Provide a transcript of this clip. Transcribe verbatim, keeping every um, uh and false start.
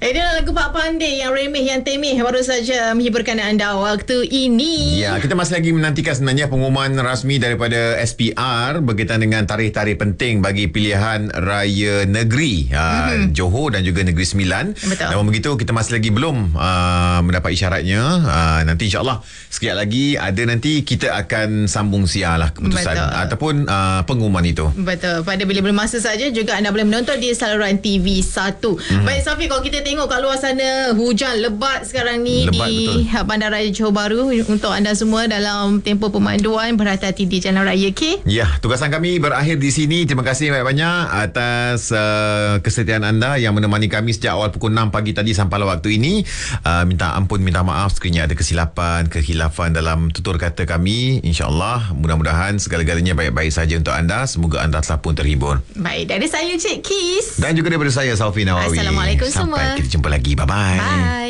Ini lagu Pak Pandey yang remeh, yang temeh baru saja menghiburkan anda waktu ini. Ya, kita masih lagi menantikan sebenarnya pengumuman rasmi daripada S P R berkaitan dengan tarikh-tarikh penting bagi pilihan raya negeri uh, mm-hmm. Johor dan juga Negeri Sembilan. Betul. Namun begitu kita masih lagi belum uh, mendapat isyaratnya. Uh, nanti insyaAllah sekejap lagi ada nanti kita akan sambung siarlah keputusan Betul. ataupun uh, pengumuman itu. Betul. Pada bila-bila masa saja juga anda boleh menonton di saluran T V satu. Mm-hmm. Baik Safi, kalau kita tengok kat luar sana hujan lebat sekarang ni lebat, di betul. Bandaraya Johor Bahru. Untuk anda semua dalam tempoh pemanduan, berhati-hati di Jalan Raya K. Ya, tugasan kami berakhir di sini. Terima kasih banyak-banyak atas uh, kesetiaan anda yang menemani kami sejak awal pukul enam pagi tadi sampai waktu ini. Uh, minta ampun, minta maaf sekiranya ada kesilapan, kehilafan dalam tutur kata kami. InsyaAllah mudah-mudahan segala-galanya baik-baik saja untuk anda. Semoga anda telah pun terhibur. Baik, dari saya Cik Kis. Dan juga daripada saya Saufi Nawawi. Assalamualaikum Sampai semua. kita jumpa lagi. Bye-bye. Bye.